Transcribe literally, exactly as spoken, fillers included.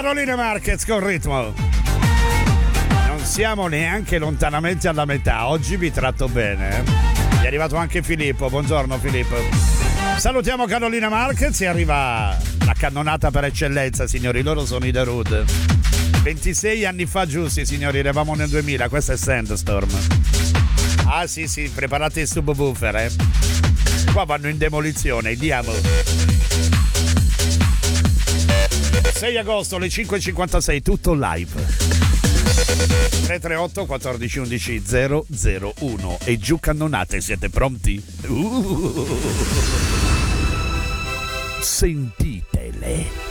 Carolina Marquez con ritmo. Non siamo neanche lontanamente alla metà. Oggi vi tratto bene. È arrivato anche Filippo. Buongiorno Filippo. Salutiamo Carolina Marquez e arriva la cannonata per eccellenza, signori. Loro sono i The Rude. ventisei anni fa giusti, signori. Eravamo nel duemila. Questo è Sandstorm. Ah sì sì, preparate il subwoofer, eh. Qua vanno in demolizione, andiamo. sei agosto alle cinque e cinquantasei, tutto live. tre tre otto quattordici undici zero zero uno. E giù cannonate, siete pronti? Uh. Sentitele.